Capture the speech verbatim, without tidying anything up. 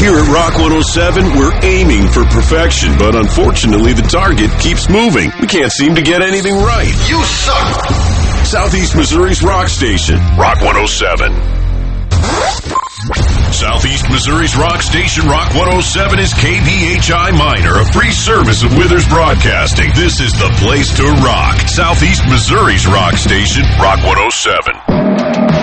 Here at Rock one oh seven, we're aiming for perfection, but unfortunately the target keeps moving. We can't seem to get anything right. You suck! Southeast Missouri's rock station, Rock one oh seven. Southeast Missouri's rock station, Rock one oh seven, is K V H I Minor, a free service of Withers Broadcasting. This is the place to rock. Southeast Missouri's rock station, Rock one oh seven.